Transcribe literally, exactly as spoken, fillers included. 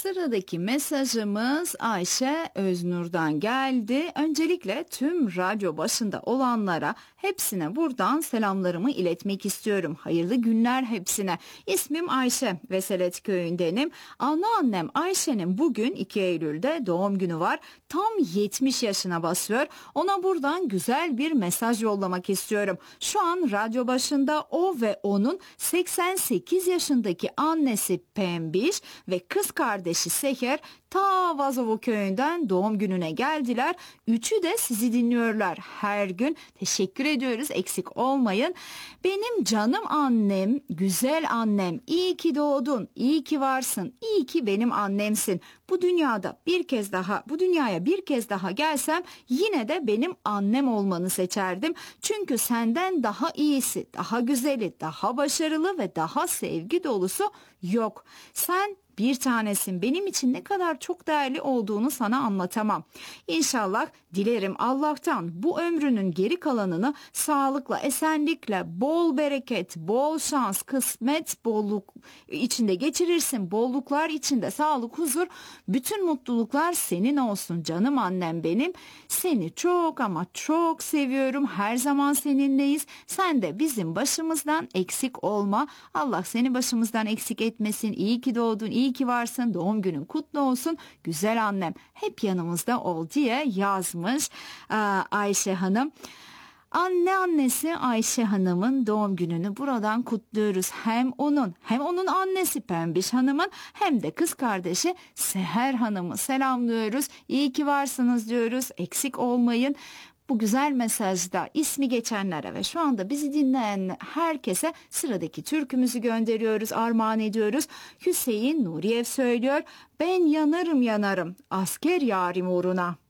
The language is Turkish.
Sıradaki mesajımız Ayşe Öznur'dan geldi. Öncelikle tüm radyo başında olanlara hepsine buradan selamlarımı iletmek istiyorum. Hayırlı günler hepsine. İsmim Ayşe, Veselet köyündenim. Anneannem Ayşe'nin bugün iki Eylül'de doğum günü var. Tam yetmiş yaşına basıyor. Ona buradan güzel bir mesaj yollamak istiyorum. Şu an radyo başında o ve onun seksen sekiz yaşındaki annesi Pembiş ve kız kardeşi Seher ta Vazovo köyünden doğum gününe geldiler. Üçü de sizi dinliyorlar her gün. Teşekkür ediyoruz, eksik olmayın. Benim canım annem, güzel annem, iyi ki doğdun, iyi ki varsın, iyi ki benim annemsin. Bu dünyada bir kez daha, bu dünyaya bir kez daha gelsem yine de benim annem olmanı seçerdim. Çünkü senden daha iyisi, daha güzeli, daha başarılı ve daha sevgi dolusu yok. Sen bir tanesin. Benim için ne kadar çok değerli olduğunu sana anlatamam. İnşallah dilerim Allah'tan bu ömrünün geri kalanını sağlıkla, esenlikle, bol bereket, bol şans, kısmet, bolluk içinde geçirirsin. Bolluklar içinde sağlık, huzur, bütün mutluluklar senin olsun canım annem benim. Seni çok ama çok seviyorum. Her zaman seninleyiz. Sen de bizim başımızdan eksik olma. Allah seni başımızdan eksik etmesin. İyi ki doğdun, iyi ki varsın, doğum günün kutlu olsun, güzel annem hep yanımızda ol diye yazmış Ayşe Hanım. Anne annesi Ayşe Hanım'ın doğum gününü buradan kutluyoruz. Hem onun hem onun annesi Pembiş Hanım'ın hem de kız kardeşi Seher Hanım'ı selamlıyoruz. İyi ki varsınız diyoruz, eksik olmayın. Bu güzel mesajda ismi geçenlere ve şu anda bizi dinleyen herkese sıradaki türkümüzü gönderiyoruz, armağan ediyoruz. Hüseyin Nuriyev söylüyor. Ben yanarım yanarım asker yarim uğruna.